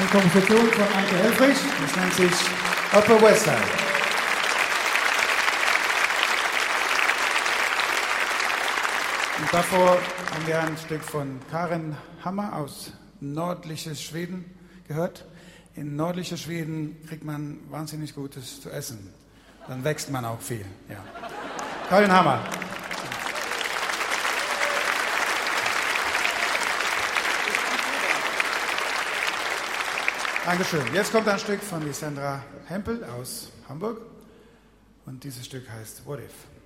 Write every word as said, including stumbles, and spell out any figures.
Eine Komposition von Anke Helfrich, das nennt sich Upper West Side. Und davor haben wir ein Stück von Karin Hammer aus nördliches Schweden gehört. In nördliches Schweden kriegt man wahnsinnig Gutes zu essen. Dann wächst man auch viel. Ja. Karin Hammer. Dankeschön. Jetzt kommt ein Stück von Lissandra Hempel aus Hamburg und dieses Stück heißt What If?